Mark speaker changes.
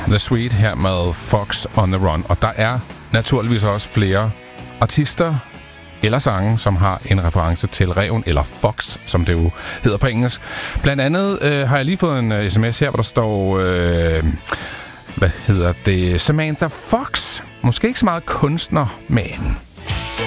Speaker 1: The Sweet her med Fox on the Run. Og der er naturligvis også flere artister eller sange, som har en reference til ræven, eller Fox, som det jo hedder på engelsk. Blandt andet har jeg lige fået en sms her, hvor der står, Samantha Fox. Måske ikke så meget kunstner, men